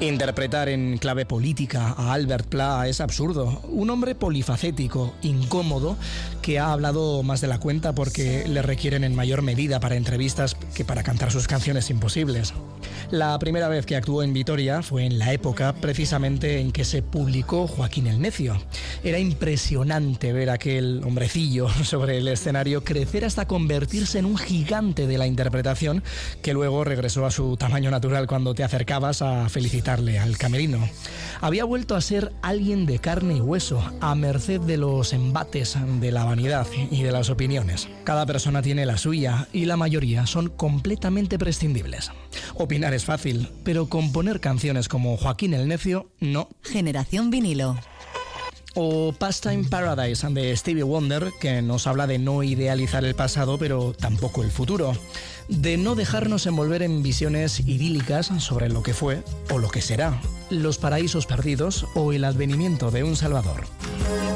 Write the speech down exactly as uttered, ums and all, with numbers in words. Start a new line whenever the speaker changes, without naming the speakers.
Interpretar en clave política a Albert Pla es absurdo. Un hombre polifacético, incómodo, que ha hablado más de la cuenta porque le requieren en mayor medida para entrevistas que para cantar sus canciones imposibles. La primera vez que actuó en Vitoria fue en la época precisamente en que se publicó Joaquín el Necio. Era impresionante ver a aquel hombrecillo sobre el escenario crecer hasta convertirse en un gigante de la interpretación que luego regresó a su tamaño natural cuando te acercabas a felicitarle al camerino. Había vuelto a ser alguien de carne y hueso, a merced de los embates de la vanidad y de las opiniones. Cada persona tiene la suya y la mayoría son completamente prescindibles. Opinar es fácil, pero componer canciones como Joaquín el Necio, no.
Generación Vinilo.
O Pastime Paradise de Stevie Wonder, que nos habla de no idealizar el pasado, pero tampoco el futuro. De no dejarnos envolver en visiones idílicas sobre lo que fue o lo que será. Los paraísos perdidos o el advenimiento de un Salvador.